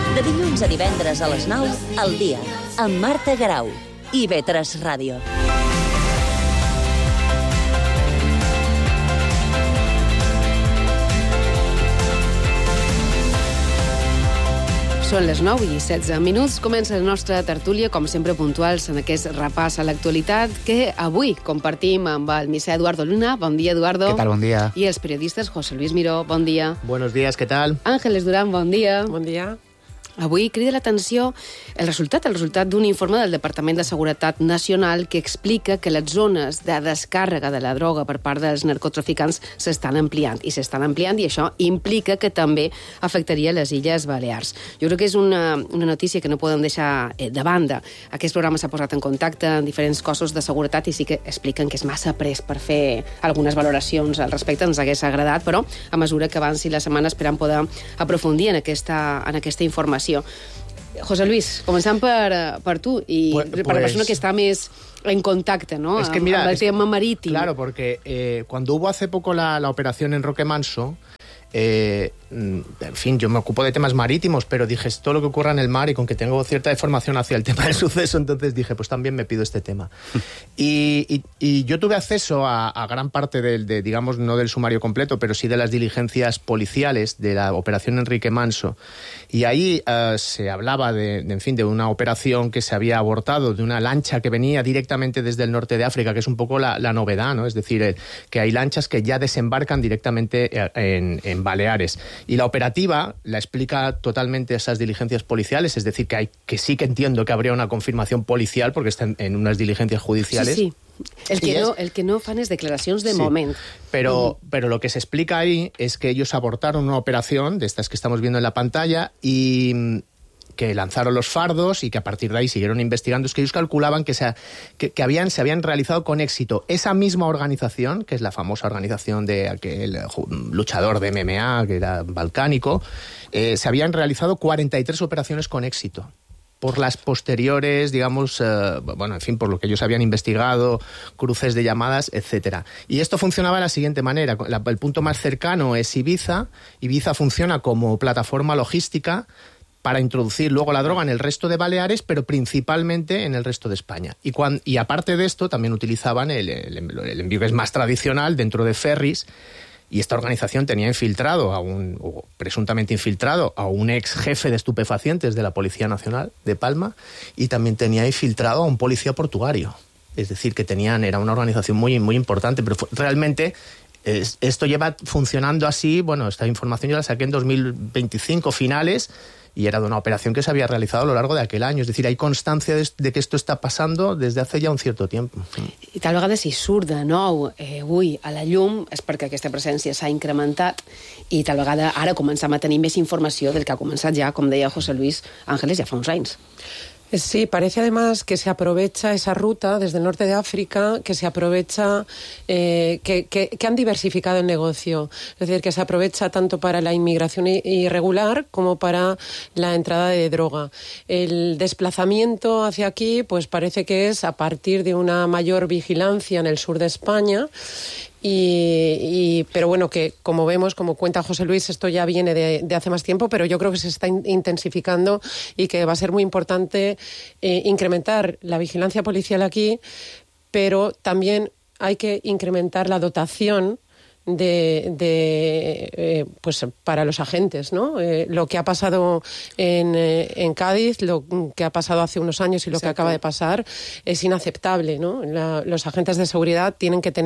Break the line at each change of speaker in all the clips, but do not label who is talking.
De dilluns a divendres a les 9, al dia, amb Marta Garau. IB3 Ràdio.
Són les 9 i 16 minuts. Comença la nostra tertúlia, com sempre puntuals, en aquest repàs a l'actualitat que avui compartim amb el misè Eduardo Luna. Bon dia, Eduardo.
¿Qué tal? Buen día.
I els periodistes José Luis Miró. Bon dia.
Buenos días, ¿qué tal?
Ángeles Durán, bon dia.
Bon dia.
Avui crida l'atenció el resultat d'un informe del Departament de Seguretat Nacional que explica que les zones de descàrrega de la droga per part dels narcotraficants s'estan ampliant, i això implica que també afectaria les Illes Balears. Jo crec que és una notícia que no podem deixar de banda. Aquest programa s'ha posat en contacte amb diferents cossos de seguretat i sí que expliquen que és massa pres per fer algunes valoracions al respecte. Ens hagués agradat, però a mesura que avanci la setmana esperam poder aprofundir en aquesta informació. José Luis, començant per tu y para la persona que está más en contacto, ¿no?
Es que mira,
el tema marítimo.
Claro, porque cuando hubo hace poco la operación en Roque Manso, en fin, yo me ocupo de temas marítimos, pero dije, es todo lo que ocurra en el mar, y con que tengo cierta deformación hacia el tema del suceso, entonces dije, pues también me pido este tema. Y yo tuve acceso a gran parte digamos, no del sumario completo, pero sí de las diligencias policiales de la operación Enrique Manso. Y ahí se hablaba de una operación que se había abortado, de una lancha que venía directamente desde el norte de África, que es un poco la novedad, ¿no? Es decir, que hay lanchas que ya desembarcan directamente en Baleares. Y la operativa la explica totalmente esas diligencias policiales, es decir, que sí que entiendo que habría una confirmación policial porque están en unas diligencias judiciales.
Sí. El que no fan es declaracions de moment.
Pero lo que se explica ahí es que ellos abortaron una operación de estas que estamos viendo en la pantalla y que lanzaron los fardos y que a partir de ahí siguieron investigando. Es que ellos calculaban que se habían realizado con éxito. Esa misma organización, que es la famosa organización de aquel luchador de MMA, que era balcánico, se habían realizado 43 operaciones con éxito. Por las posteriores, digamos, por lo que ellos habían investigado, cruces de llamadas, etcétera. Y esto funcionaba de la siguiente manera. El punto más cercano es Ibiza. Ibiza funciona como plataforma logística para introducir luego la droga en el resto de Baleares, pero principalmente en el resto de España. Y aparte de esto, también utilizaban el envío que es más tradicional dentro de ferries. Y esta organización tenía infiltrado o presuntamente infiltrado a un ex jefe de estupefacientes de la Policía Nacional de Palma, y también tenía infiltrado a un policía portuario. Es decir, que era una organización muy, muy importante, pero realmente esto lleva funcionando así. Bueno, esta información yo la saqué en 2025 finales, y era de una operación que se había realizado a lo largo de aquel año. Es decir, hay constancia de que esto está pasando desde hace ya un cierto tiempo.
I tal vegada si surt de nou avui a la llum és perquè aquesta presència s'ha incrementat i tal vegada ara començam a tenir més informació del que ha començat ja, com deia José Luis Ángeles, ja fa uns anys.
Sí, parece además que se aprovecha esa ruta desde el norte de África, que se aprovecha, que han diversificado el negocio. Es decir, que se aprovecha tanto para la inmigración irregular como para la entrada de droga. El desplazamiento hacia aquí, pues parece que es a partir de una mayor vigilancia en el sur de España. Pero bueno, que como vemos, como cuenta José Luis, esto ya viene de hace más tiempo, pero yo creo que se está intensificando y que va a ser muy importante incrementar la vigilancia policial aquí, pero también hay que incrementar la dotación pues para los agentes, ¿no? Lo que ha pasado en Cádiz, lo que ha pasado hace unos años y lo que acaba de pasar es inaceptable, ¿no? Los agentes de seguridad tienen que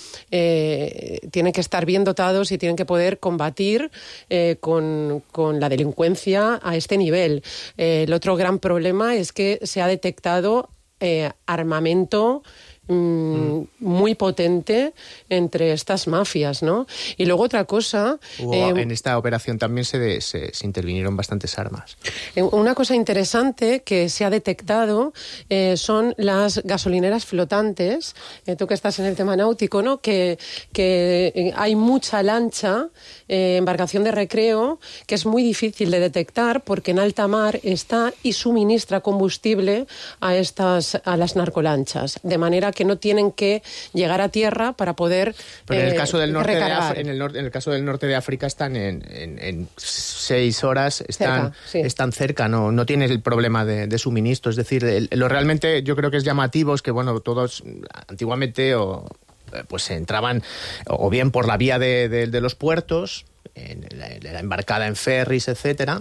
estar bien dotados y tienen que poder combatir con la delincuencia a este nivel. El otro gran problema es que se ha detectado armamento muy potente entre estas mafias, ¿no? Y luego otra cosa...
en esta operación también se intervinieron bastantes armas.
Una cosa interesante que se ha detectado son las gasolineras flotantes. Tú que estás en el tema náutico, ¿no? Que hay mucha lancha, embarcación de recreo, que es muy difícil de detectar porque en alta mar está y suministra combustible a las narcolanchas. De manera que no tienen que llegar a tierra para poder
Pero en el caso del norte
recargar.
en el caso del norte de África están en 6 horas, están cerca, no tienes el problema de suministro. Es decir, lo realmente yo creo que es llamativo es que, bueno, todos antiguamente pues entraban o bien por la vía de los puertos, la embarcada en ferries, etcétera,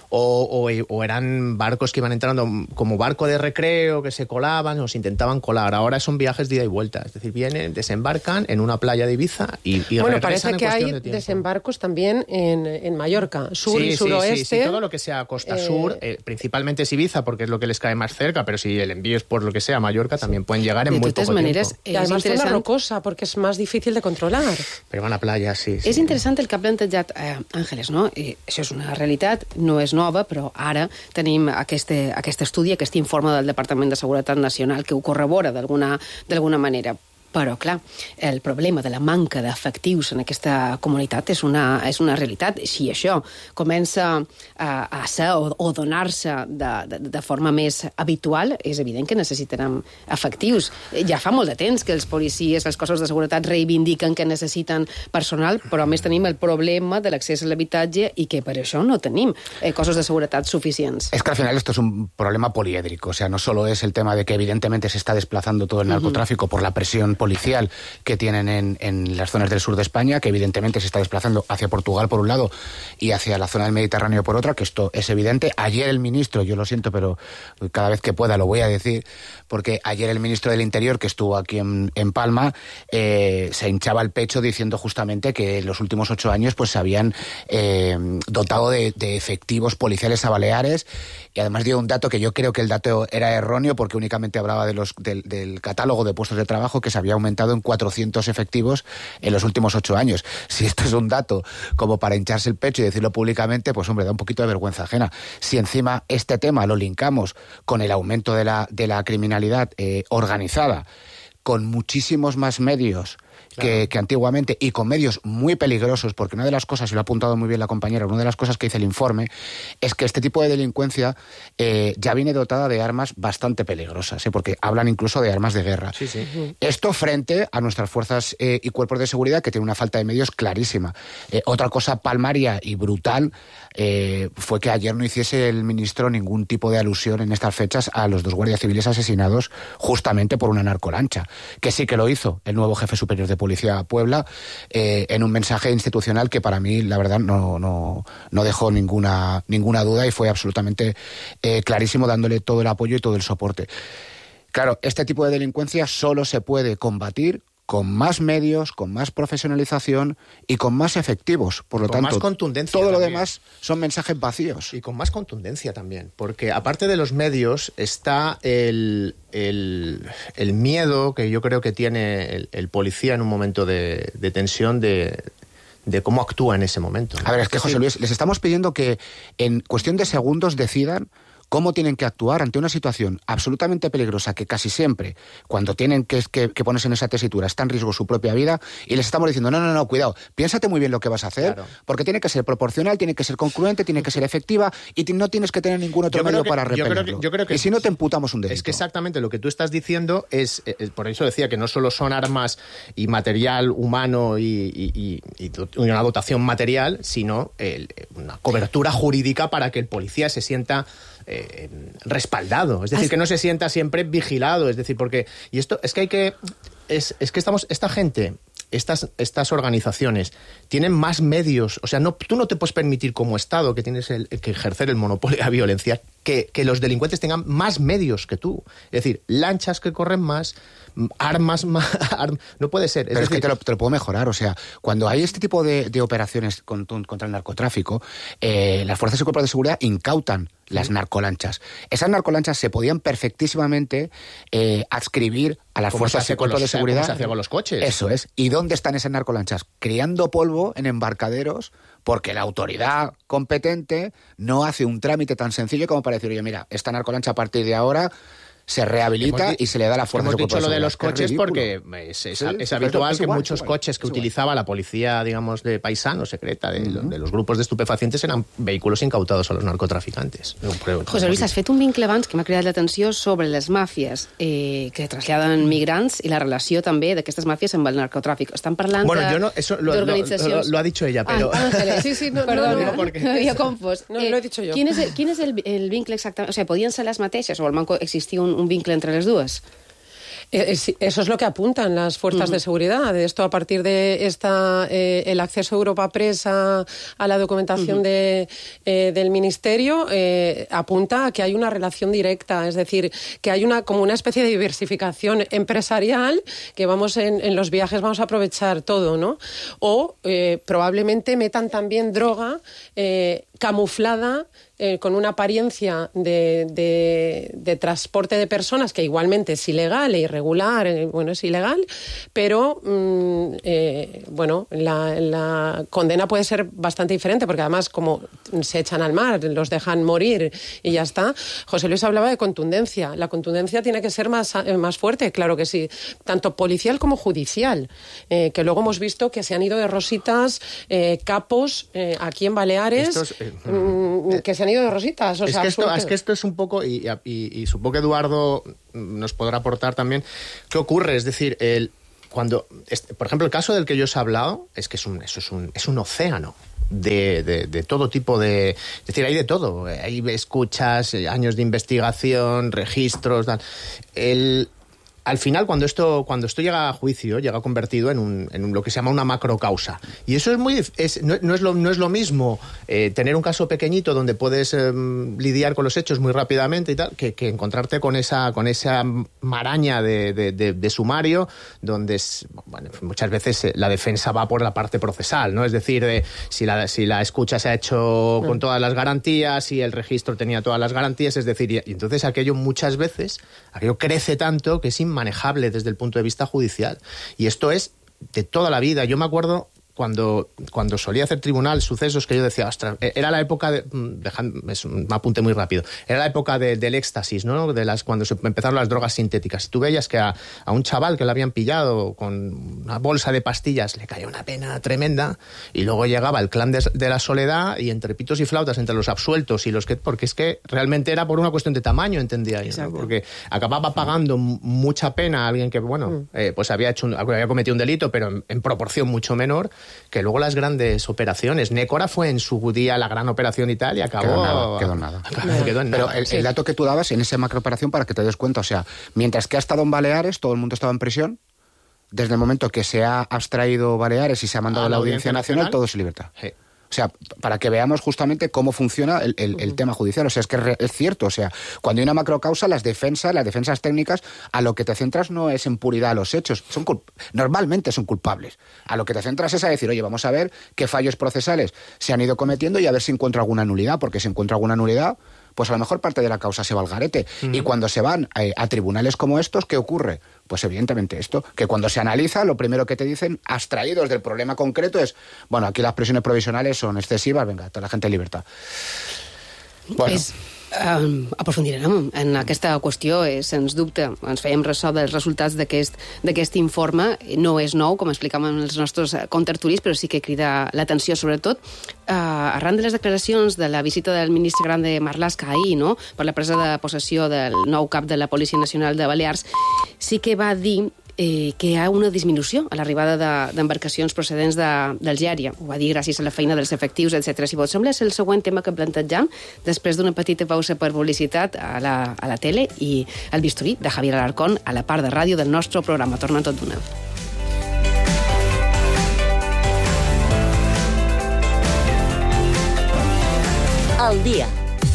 o eran barcos que iban entrando como barco de recreo, que se colaban o se intentaban colar. Ahora son viajes de ida y vuelta, es decir, vienen, desembarcan en una playa de Ibiza y
bueno,
regresan
parece
en
que
cuestión
hay
de tiempo.
desembarcos también en Mallorca, sur y suroeste.
Sí, todo lo que sea costa sur, principalmente es Ibiza porque es lo que les cae más cerca, pero si el envío es por lo que sea Mallorca, también pueden llegar en muy poco
maneres,
tiempo.
Y además zona rocosa, porque es más difícil de controlar.
Però van a playa, sí.
És interessant el que ha plantejat Àngeles, no? I això és una realitat, no és nova, però ara tenim aquest estudi, aquest informe del Departament de Seguretat Nacional que ho corrobora d'alguna manera. Però, clar, el problema de la manca d'efectius en aquesta comunitat és una realitat. Si això comença a ser o donar-se de forma més habitual, és evident que necessitarem efectius. Ja fa molt de temps que els policies, els cossos de seguretat reivindiquen que necessiten personal, però a més tenim el problema de l'accés a l'habitatge i que per això no tenim cossos de seguretat suficients.
Es que al final esto es un problema poliédrico, o sea, no solo es el tema de que evidentemente se está desplazando todo el narcotráfico por la presión policial que tienen en las zonas del sur de España, que evidentemente se está desplazando hacia Portugal por un lado y hacia la zona del Mediterráneo por otra, que esto es evidente. Ayer el ministro, yo lo siento, pero cada vez que pueda lo voy a decir, porque ayer el ministro del Interior, que estuvo aquí en Palma, se hinchaba el pecho diciendo justamente que en los últimos 8 años pues se habían dotado de efectivos policiales a Baleares, y además dio un dato que yo creo que el dato era erróneo porque únicamente hablaba del catálogo de puestos de trabajo que se había aumentado en 400 efectivos en los últimos 8 años. Si esto es un dato como para hincharse el pecho y decirlo públicamente, pues hombre, da un poquito de vergüenza ajena. Si encima este tema lo linkamos con el aumento de la criminalidad organizada, con muchísimos más medios que antiguamente y con medios muy peligrosos, porque una de las cosas, y lo ha apuntado muy bien la compañera, una de las cosas que dice el informe es que este tipo de delincuencia ya viene dotada de armas bastante peligrosas, porque hablan incluso de armas de guerra.
Sí, sí.
Esto frente a nuestras fuerzas y cuerpos de seguridad que tienen una falta de medios clarísima. Otra cosa palmaria y brutal fue que ayer no hiciese el ministro ningún tipo de alusión en estas fechas a los 2 guardias civiles asesinados justamente por una narcolancha, que sí que lo hizo el nuevo jefe superior de Policía Puebla en un mensaje institucional que para mí, la verdad, no dejó ninguna duda y fue absolutamente clarísimo, dándole todo el apoyo y todo el soporte. Claro, este tipo de delincuencia solo se puede combatir con más medios, con más profesionalización y con más efectivos. Por lo tanto,
más contundencia
todo lo
también.
demás son mensajes vacíos.
Y con más contundencia también, porque aparte de los medios está el miedo que yo creo que tiene el policía en un momento de tensión de cómo actúa en ese momento, ¿no?
A ver, es que, José Luis, les estamos pidiendo que en cuestión de segundos decidan cómo tienen que actuar ante una situación absolutamente peligrosa que casi siempre, cuando tienen que ponerse en esa tesitura, está en riesgo su propia vida, y les estamos diciendo, no, cuidado, piénsate muy bien lo que vas a hacer, claro, porque tiene que ser proporcional, tiene que ser congruente, tiene que ser efectiva, y no tienes que tener ningún otro medio para repelerlo.
Yo creo que
y si no, te imputamos un delito.
Es que exactamente lo que tú estás diciendo es por eso decía que no solo son armas y material humano y una dotación material, sino una cobertura jurídica para que el policía se sienta respaldado, es decir, que no se sienta siempre vigilado, es decir, porque y esto es que hay que es que esta gente, estas organizaciones tienen más medios, o sea, tú no te puedes permitir como Estado que tienes que ejercer el monopolio de la violencia que los delincuentes tengan más medios que tú, es decir, lanchas que corren más, armas más, no puede ser.
Pero es que te lo puedo mejorar, o sea, cuando hay este tipo de operaciones contra el narcotráfico, las fuerzas y cuerpos de seguridad incautan las narcolanchas. Esas narcolanchas se podían perfectísimamente adscribir a las fuerzas y cuerpos de seguridad.
¿Cómo se hacía con los coches?
Eso es. ¿Y dónde están esas narcolanchas? Criando polvo en embarcaderos, porque la autoridad competente no hace un trámite tan sencillo como para decir, oye, mira, esta narcolancha a partir de ahora se rehabilita y se le da la fuerza.
Hemos dicho lo de los coches porque es habitual que muchos coches que utilizaba la policía, digamos, de paisano, secreta, de los grupos de estupefacientes, eran vehículos incautados a los narcotraficantes.
José Luis, has fet un vincle abans que m'ha cridat l'atenció sobre les màfies que traslladen migrants i la relació també d'aquestes màfies amb el narcotràfic. Estan parlant
d'organitzacions... Lo ha dicho ella, pero...
Sí, perdó, havia confós.
No, lo he dicho yo.
Quin és el vincle exactament? O sigui, podien ser les mateixes o al manco existia un vincle entre les dues?
Eso es lo que apuntan las fuerzas de seguridad. Esto a partir de el acceso a Europa Press a la documentación del Ministerio apunta a que hay una relación directa, es decir, que hay como una especie de diversificación empresarial, que vamos en los viajes vamos a aprovechar todo, ¿no? O probablemente metan también droga camuflada con una apariencia de transporte de personas que igualmente es ilegal e irregular, es ilegal, pero la condena puede ser bastante diferente, porque además como se echan al mar, los dejan morir y ya está. José Luis hablaba de contundencia. La contundencia tiene que ser más fuerte, claro que sí, tanto policial como judicial, que luego hemos visto que se han ido de rositas capos aquí en Baleares, que se han ido de rositas.
Es que esto es un poco, y supongo que Eduardo nos podrá aportar también, ¿qué ocurre? Es decir, por ejemplo, el caso del que yo os he hablado, es que es un océano de todo tipo de... Es decir, hay de todo. Hay escuchas, años de investigación, registros, tal. Al final, cuando esto llega a juicio, llega convertido en lo que se llama una macrocausa. Y eso no es lo mismo tener un caso pequeñito donde puedes lidiar con los hechos muy rápidamente y tal, que encontrarte con esa maraña de sumario, donde muchas veces la defensa va por la parte procesal, ¿no? Es decir, si la escucha se ha hecho con todas las garantías y el registro tenía todas las garantías, es decir, y entonces aquello crece tanto que es inmanejable desde el punto de vista judicial. Y esto es de toda la vida. Yo me acuerdo cuando solía hacer tribunal sucesos que yo decía, ostras, era la época me apunté muy rápido, era la época del éxtasis, ¿no? Cuando se empezaron las drogas sintéticas. Y tú veías que a un chaval que le habían pillado con una bolsa de pastillas le caía una pena tremenda, y luego llegaba el clan de la soledad, y entre pitos y flautas, entre los absueltos y los que... Porque es que realmente era por una cuestión de tamaño, entendía yo, ¿no? Porque acababa pagando mucha pena a alguien que, pues había cometido un delito, pero en proporción mucho menor, que luego las grandes operaciones. Nécora fue en su día la gran operación y tal, y acabó...
Quedó nada. Pero el dato que tú dabas en esa macrooperación, para que te des cuenta, o sea, mientras que ha estado en Baleares, todo el mundo estaba en prisión, desde el momento que se ha abstraído Baleares y se ha mandado a la Audiencia Nacional, todo es libertad. Sí. O sea, para que veamos justamente cómo funciona el tema judicial. O sea, es que es cierto. O sea, cuando hay una macrocausa, las defensas técnicas, a lo que te centras no es en puridad los hechos. Normalmente son culpables. A lo que te centras es a decir, oye, vamos a ver qué fallos procesales se han ido cometiendo y a ver si encuentro alguna nulidad. Porque si encuentro alguna nulidad, pues a lo mejor parte de la causa se va al garete. Y cuando se van a tribunales como estos, ¿qué ocurre? Pues evidentemente esto, que cuando se analiza, lo primero que te dicen, abstraídos del problema concreto, es, bueno, aquí las prisiones provisionales son excesivas, venga, toda la gente en libertad. Bueno.
Aprofundirem en aquesta qüestió, sens dubte. Ens fèiem ressò dels resultats d'aquest informe. No és nou, com explicàvem els nostres contertulis, però sí que crida l'atenció, sobretot, arran de les declaracions de la visita del ministre Grande Marlaska ahir, no?, per la presa de possessió del nou cap de la Policia Nacional de Balears, sí que va dir que hi ha una disminució a l'arribada d'embarcacions procedents d'Algèria. Ho va dir gràcies a la feina dels efectius, etc. Si vos sembla, és el següent tema que plantejam després d'una petita pausa per publicitat a la tele i el bisturí de Javier Alarcón a la part de ràdio del nostre programa. Torna tot d'una.
El dia.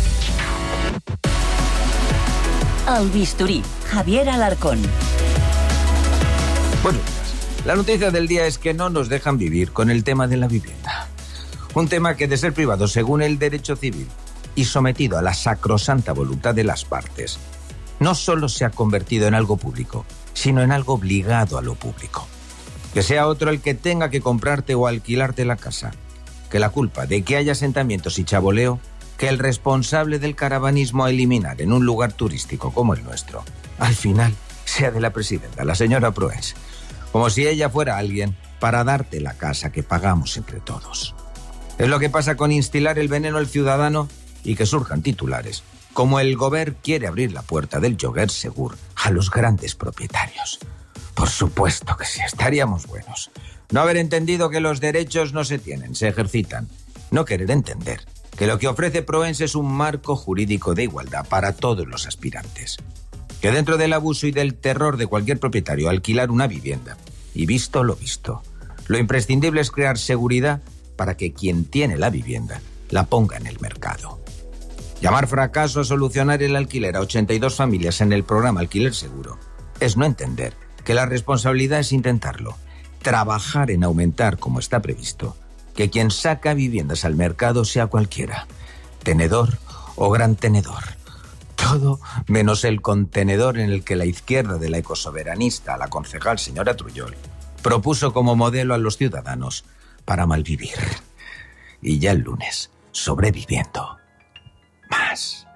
El bisturí. Javier Alarcón.
Buenos días. La noticia del día es que no nos dejan vivir con el tema de la vivienda. Un tema que, de ser privado según el derecho civil y sometido a la sacrosanta voluntad de las partes, no solo se ha convertido en algo público, sino en algo obligado a lo público. Que sea otro el que tenga que comprarte o alquilarte la casa. Que la culpa de que haya asentamientos y chaboleo que el responsable del caravanismo a eliminar en un lugar turístico como el nuestro, al final, sea de la presidenta, la señora Proens, como si ella fuera alguien para darte la casa que pagamos entre todos. Es lo que pasa con instilar el veneno al ciudadano y que surjan titulares, como el Govern quiere abrir la puerta del lloguer segur a los grandes propietarios. Por supuesto que sí, estaríamos buenos. No haber entendido que los derechos no se tienen, se ejercitan. No querer entender que lo que ofrece Proens es un marco jurídico de igualdad para todos los aspirantes. Que dentro del abuso y del terror de cualquier propietario alquilar una vivienda, y visto lo visto, lo imprescindible es crear seguridad para que quien tiene la vivienda la ponga en el mercado. Llamar fracaso a solucionar el alquiler a 82 familias en el programa Alquiler Seguro es no entender que la responsabilidad es intentarlo, trabajar en aumentar como está previsto, que quien saca viviendas al mercado sea cualquiera, tenedor o gran tenedor. Todo menos el contenedor en el que la izquierda de la ecosoberanista, la concejal señora Trullol, propuso como modelo a los ciudadanos para malvivir. Y ya el lunes, sobreviviendo. Más.